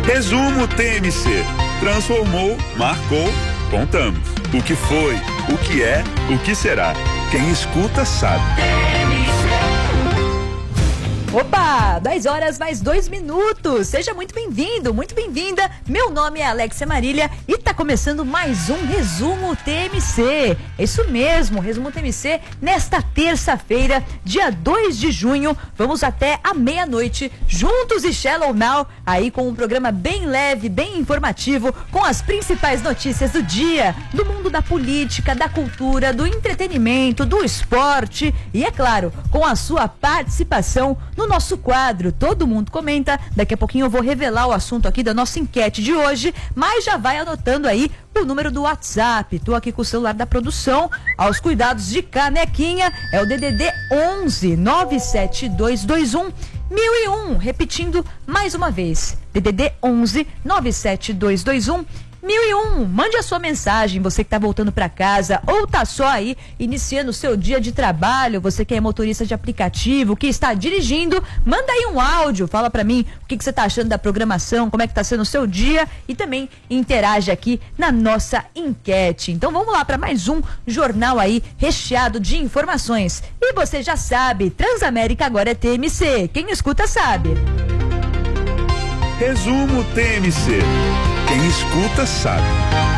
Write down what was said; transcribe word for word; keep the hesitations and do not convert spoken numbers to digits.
Resumo T M C. Transformou, marcou, contamos. O que foi, o que é, o que será. Quem escuta sabe. Opa, dez horas mais dois minutos. Seja muito bem-vindo, muito bem-vinda. Meu nome é Alexia Marília e tá começando mais um Resumo T M C. É isso mesmo, Resumo T M C nesta terça-feira, dia dois de junho. Vamos até a meia-noite, juntos e Shallow Now, aí com um programa bem leve, bem informativo, com as principais notícias do dia, do mundo da política, da cultura, do entretenimento, do esporte e, é claro, com a sua participação no nosso quadro Todo Mundo Comenta. Daqui a pouquinho eu vou revelar o assunto aqui da nossa enquete de hoje, mas já vai anotando aí o número do WhatsApp. Tô aqui com o celular da produção, aos cuidados de Canequinha, é o D D D onze nove sete dois dois um mil e um, repetindo mais uma vez, D D D onze nove sete dois dois um mil e um. Mande a sua mensagem, você que tá voltando para casa ou tá só aí iniciando o seu dia de trabalho, você que é motorista de aplicativo, que está dirigindo, manda aí um áudio, fala para mim o que, que você tá achando da programação, como é que tá sendo o seu dia e também interage aqui na nossa enquete. Então vamos lá para mais um jornal aí recheado de informações. E você já sabe, Transamérica agora é T M C, quem escuta sabe. Resumo T M C. Quem escuta sabe.